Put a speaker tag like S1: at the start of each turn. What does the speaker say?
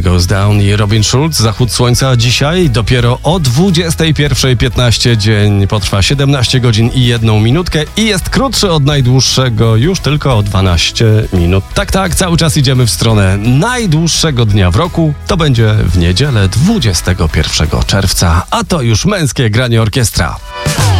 S1: Goes Down i Robin Schulz, Zachód Słońca dzisiaj dopiero o 21:15. Dzień potrwa 17 godzin i 1 minutkę i jest krótszy od najdłuższego już tylko o 12 minut. Tak, cały czas idziemy w stronę najdłuższego dnia w roku. To będzie w niedzielę 21 czerwca, a to już męskie granie orkiestra.